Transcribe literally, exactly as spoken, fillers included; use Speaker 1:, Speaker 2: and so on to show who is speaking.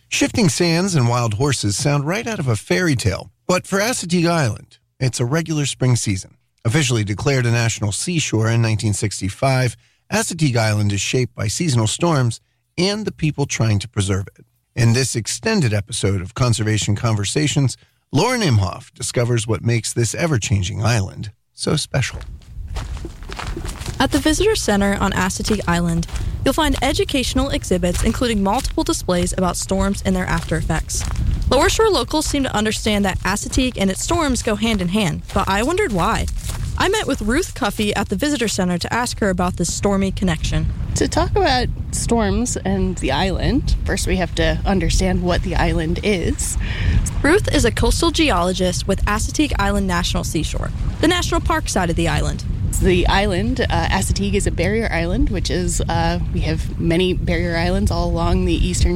Speaker 1: Shifting sands and wild horses sound right out of a fairy tale. But for Assateague Island, it's a regular spring season. Officially declared a national seashore in nineteen sixty-five, Assateague Island is shaped by seasonal storms and the people trying to preserve it. In this extended episode of Conservation Conversations, Lauren Imhoff discovers what makes this ever-changing island so special.
Speaker 2: At the Visitor Center on Assateague Island, you'll find educational exhibits including multiple displays about storms and their after effects. Lower Shore locals seem to understand that Assateague and its storms go hand in hand, but I wondered why. I met with Ruth Cuffey at the Visitor Center to ask her about this stormy connection.
Speaker 3: To talk about storms and the island, first we have to understand what the island is.
Speaker 2: Ruth is a coastal geologist with Assateague Island National Seashore, the national park side of the island.
Speaker 3: The island, uh, Assateague, is a barrier island, which is, uh, we have many barrier islands all along the eastern